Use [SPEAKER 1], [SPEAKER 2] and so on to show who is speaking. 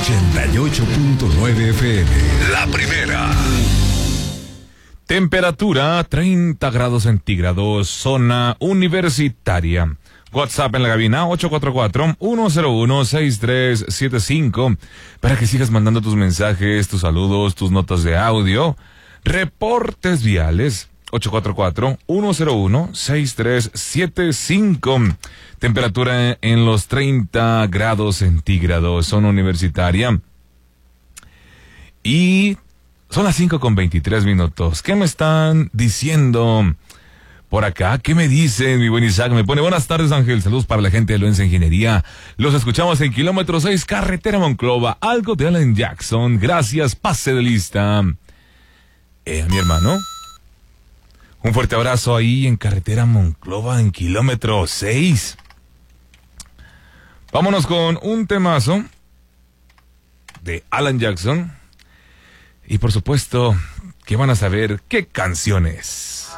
[SPEAKER 1] 88.9 FM, la primera.
[SPEAKER 2] Temperatura 30 grados centígrados, zona universitaria. WhatsApp en la cabina 844-101-6375 para que sigas mandando tus mensajes, tus saludos, tus notas de audio. Reportes viales 844-101-6375. Temperatura en los 30 grados centígrados, zona universitaria. Y son las 5:23. ¿Qué me están diciendo por acá? ¿Qué me dicen, mi buen Isaac? Me pone, buenas tardes, Ángel. Saludos para la gente de Loenza Ingeniería. Los escuchamos en kilómetro 6, carretera Monclova. Algo de Alan Jackson. Gracias, pase de lista. A mi hermano. Un fuerte abrazo ahí en carretera Monclova, en kilómetro 6. Vámonos con un temazo de Alan Jackson. Y por supuesto que van a saber qué canción es.